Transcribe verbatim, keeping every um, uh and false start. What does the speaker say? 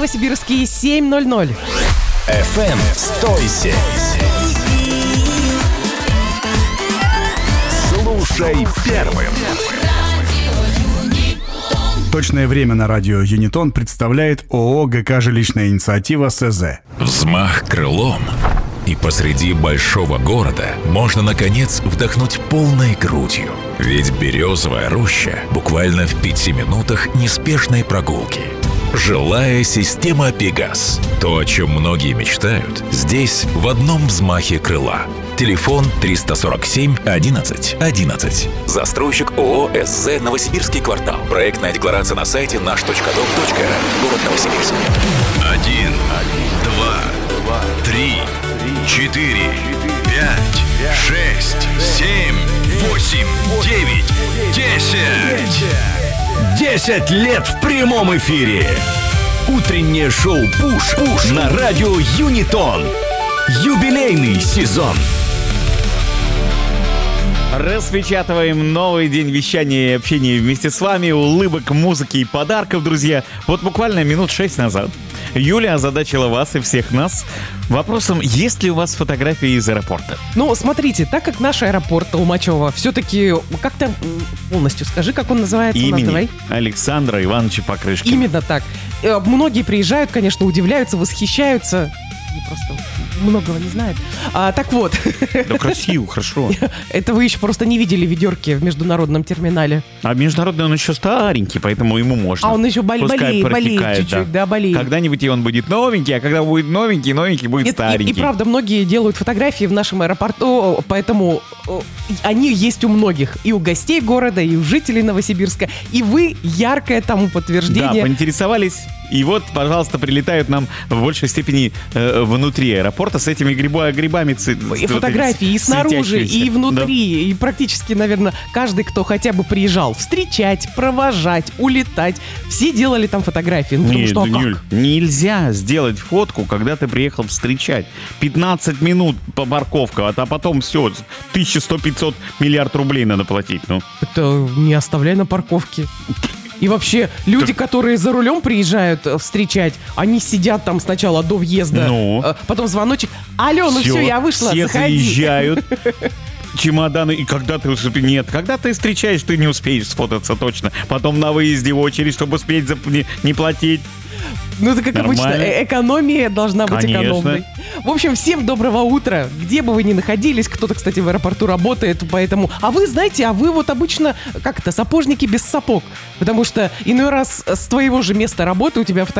Новосибирске семь ноль ноль. эф эм сто семь. Слушай первым. Точное время на радио Юнитон представляет ООО ГК «Жилищная инициатива» СЗ. Взмах крылом, и посреди большого города можно, наконец, вдохнуть полной грудью. Ведь Березовая роща буквально в пяти минутах неспешной прогулки. Жилая система «Пегас». То, о чем многие мечтают, здесь в одном взмахе крыла. Телефон триста сорок семь одиннадцать одиннадцать. Застройщик ООО «СЗ Новосибирский квартал». Проектная декларация на сайте наш точка дом точка эр. Город Новосибирск. Один, два, три, четыре, пять, шесть, семь, восемь, девять, десять. Десять лет в прямом эфире. Утреннее шоу «Пуш» Пуш на радио Юнитон. Юбилейный сезон. Распечатываем новый день вещания и общения вместе с вами, улыбок, музыки и подарков, друзья. Вот буквально минут шесть назад Юля озадачила вас и всех нас вопросом, есть ли у вас фотографии из аэропорта? Ну, смотрите, так как наш аэропорт Толмачево все-таки, как там полностью скажи, как он называется у нас, давай. Имени Александра Ивановича Покрышкина. Именно так. Э, Многие приезжают, конечно, удивляются, восхищаются. Они просто многого не знают. А, так вот. Да красиво, хорошо. Это вы еще просто не видели ведерки в международном терминале. А международный он еще старенький, поэтому ему можно. А он еще бол- Пускай болеет, болеет протекает, чуть-чуть, да, болеет. Когда-нибудь и он будет новенький, а когда будет новенький, новенький будет И, старенький. и, и правда, многие делают фотографии в нашем аэропорту, поэтому о, они есть у многих. И у гостей города, и у жителей Новосибирска. И вы яркое тому Да, подтверждение. поинтересовались. И вот, пожалуйста, прилетают нам в большей степени э, внутри аэропорта с этими гриба, грибами. Ци, И фотографии и снаружи, и внутри. Да. И практически, наверное, каждый, кто хотя бы приезжал встречать, провожать, улетать, все делали там фотографии. Ну, потому Нет, что, а Юль, как? нельзя сделать фотку, когда ты приехал встречать. пятнадцать минут по парковка, а потом все, тысяча сто пятьсот миллиард рублей надо платить. Ну. Это не оставляй на парковке. И вообще, люди, которые за рулем приезжают э, встречать, они сидят там сначала до въезда, Ну? э, потом звоночек. Алло, ну все, я вышла, все заходи. заезжают, чемоданы, и когда ты успеешь? Нет, когда ты встречаешь, ты не успеешь сфотаться точно. Потом на выезде в очередь, чтобы успеть зап- не, не платить. Ну, это как Нормально. обычно, э- экономия должна быть Конечно. экономной. В общем, всем доброго утра, где бы вы ни находились. Кто-то, кстати, в аэропорту работает, поэтому... А вы, знаете, а вы вот обычно, как это, сапожники без сапог. Потому что иной раз с твоего же места работы у тебя фотография